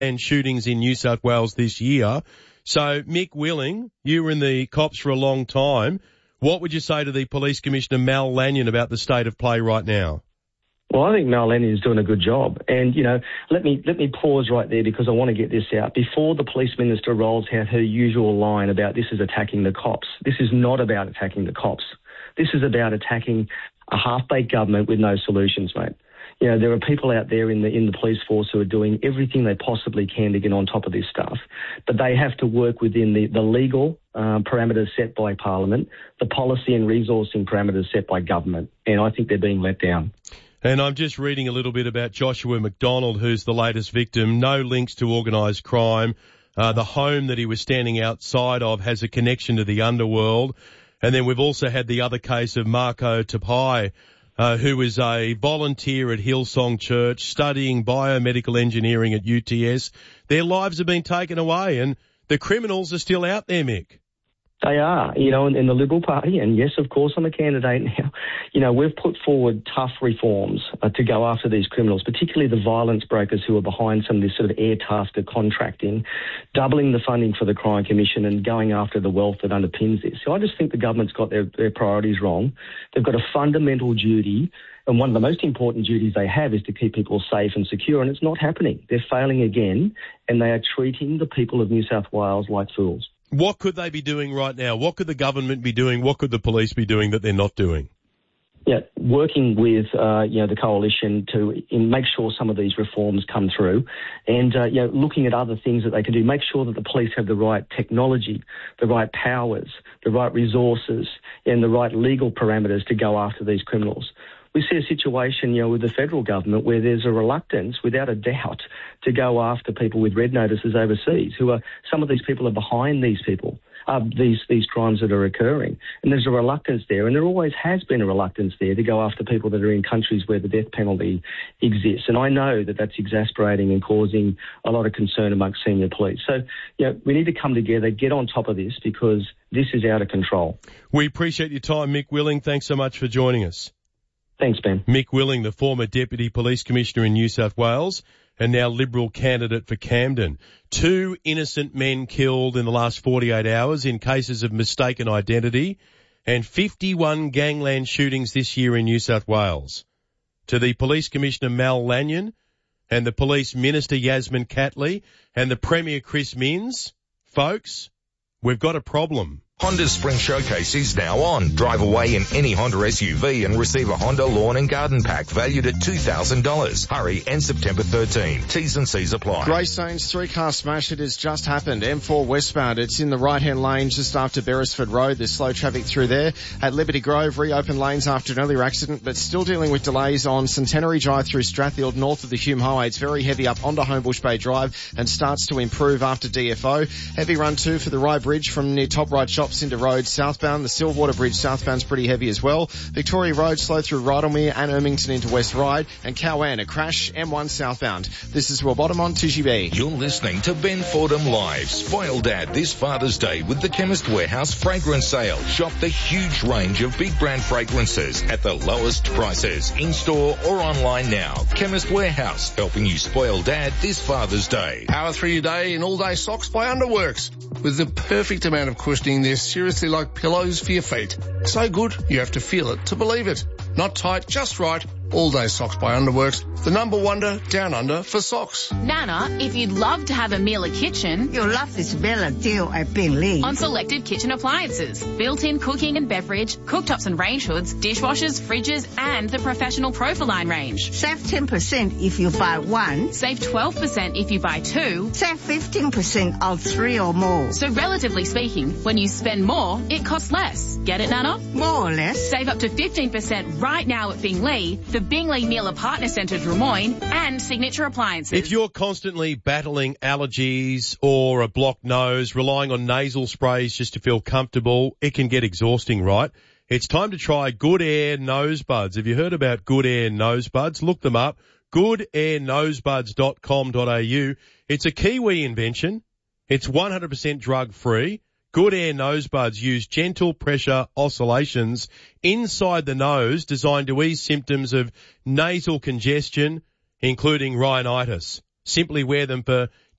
and shootings in New South Wales this year. So, Mick Willing, you were in the cops for a long time. What would you say to the Police Commissioner, Mal Lanyon, about the state of play right now? Well, I think Mal Lanyon is doing a good job. And, let me pause right there because I want to get this out. Before the Police Minister rolls out her usual line about this is attacking the cops, this is not about attacking the cops. This is about attacking a half-baked government with no solutions, mate. There are people out there in the police force who are doing everything they possibly can to get on top of this stuff, but they have to work within the legal parameters set by Parliament, the policy and resourcing parameters set by government, and I think they're being let down. And I'm just reading a little bit about Joshua McDonald, who's the latest victim. No links to organised crime. The home that he was standing outside of has a connection to the underworld. And then we've also had the other case of Marco Tapai, who was a volunteer at Hillsong Church studying biomedical engineering at UTS. Their lives have been taken away and the criminals are still out there, Mick. They are, in the Liberal Party, and yes, of course, I'm a candidate now. We've put forward tough reforms to go after these criminals, particularly the violence brokers who are behind some of this sort of airtasker contracting, doubling the funding for the Crime Commission and going after the wealth that underpins this. So I just think the government's got their priorities wrong. They've got a fundamental duty, and one of the most important duties they have is to keep people safe and secure, and it's not happening. They're failing again, and they are treating the people of New South Wales like fools. What could they be doing right now? What could the government be doing? What could the police be doing that they're not doing? Yeah, working with the coalition to make sure some of these reforms come through, and looking at other things that they can do. Make sure that the police have the right technology, the right powers, the right resources, and the right legal parameters to go after these criminals. We see a situation, with the federal government where there's a reluctance, without a doubt, to go after people with red notices overseas. Some of these people are behind these people, these crimes that are occurring. And there's a reluctance there, and there always has been a reluctance there to go after people that are in countries where the death penalty exists. And I know that that's exasperating and causing a lot of concern amongst senior police. So, we need to come together, get on top of this, because this is out of control. We appreciate your time, Mick Willing. Thanks so much for joining us. Thanks, Ben. Mick Willing, the former Deputy Police Commissioner in New South Wales and now Liberal candidate for Camden. 2 innocent men killed in the last 48 hours in cases of mistaken identity and 51 gangland shootings this year in New South Wales. To the Police Commissioner Mal Lanyon and the Police Minister Yasmin Catley and the Premier Chris Minns, folks, we've got a problem. Honda's Spring Showcase is now on. Drive away in any Honda SUV and receive a Honda Lawn and Garden Pack valued at $2,000. Hurry, end September 13. T's and C's apply. Greystone's 3-car smash. It has just happened. M4 westbound. It's in the right-hand lane just after Beresford Road. There's slow traffic through there. At Liberty Grove, reopened lanes after an earlier accident, but still dealing with delays on Centenary Drive through Strathfield, north of the Hume Highway. It's very heavy up onto Homebush Bay Drive and starts to improve after DFO. Heavy run too for the Rye Bridge from near Top Right Shops into Road southbound. The Silverwater Bridge southbound's pretty heavy as well. Victoria Road slow through Rydalmere and Ermington into West Ryde, and Cowan a crash M1 southbound. This is Will Bottom on 2GB. You're listening to Ben Fordham Live. Spoil Dad this Father's Day with the Chemist Warehouse fragrance sale. Shop the huge range of big brand fragrances at the lowest prices in store or online now. Chemist Warehouse, helping you spoil Dad this Father's Day. Power through your day in all-day socks by Underworks. With the perfect amount of cushioning, they're seriously like pillows for your feet. So good, you have to feel it to believe it. Not tight, just right. All-day socks by Underworks, the number wonder down under for socks. Nana, if you'd love to have a meal at kitchen, you'll love this Bella deal at Bingley. On selected kitchen appliances, built-in cooking and beverage, cooktops and range hoods, dishwashers, fridges, and the professional Profiline range. Save 10% if you buy one. Save 12% if you buy two. Save 15% on 3 or more. So relatively speaking, when you spend more, it costs less. Get it, Nana? More or less. Save up to 15% right now at Bingley, the Bingley Mealer Partner Centre Drummoyne, and Signature Appliances. If you're constantly battling allergies or a blocked nose, relying on nasal sprays just to feel comfortable, it can get exhausting, right? It's time to try Good Air Nose Buds. Have you heard about Good Air Nose Buds? Look them up. goodairnosebuds.com.au. It's a Kiwi invention. It's 100% drug-free. Good Air Nose Buds use gentle pressure oscillations inside the nose designed to ease symptoms of nasal congestion, including rhinitis. Simply wear them for